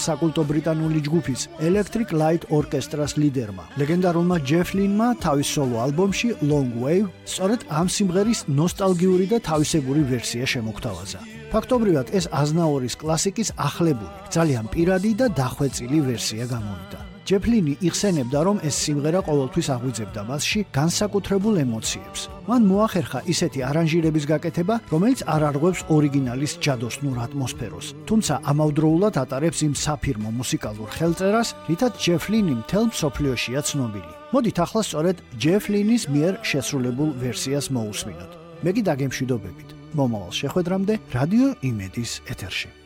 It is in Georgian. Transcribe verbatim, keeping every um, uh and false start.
საკულტო ბრიტანული ჯგუფის Electric Light Orchestra-ს ლიდერმა, ლეგენდარულმა ჯეფ ლინმა თავის სოლო ალბომში Long Wave სწორედ ამ სიმღერის ნოსტალგიური და თავისებური ვერსია შემოგთავაზა. ფაქტობრივად ეს აზნაურის კლასიკის ახლებური, ძალიან პირადი და დახვეწილი ვერსია გამოვიდა. ჯეფ ლინი იხსენებდა, რომ ეს სიმღერა ყოველთვის აღვიძებდა მასში განსაკუთრებულ ემოციებს. მან მოახერხა ისეთი არანჟირების გაკეთება, რომელიც არ არღვევს ორიგინალის ჯადოსნურ ატმოსფეროს, თუმცა ამავდროულად ატარებს იმ საფირმო მუსიკალურ ხელწერას, რითაც ჯეფ ლინი მთელ მსოფლიოშია ცნობილი. მოდით ახლა სწორედ ჯეფ linis მიერ შესრულებულ ვერსიას მოусმინოთ. მე კი დაგემშვიდობებით. მომავალ შეხვედრამდე რადიო იმედის ეთერში.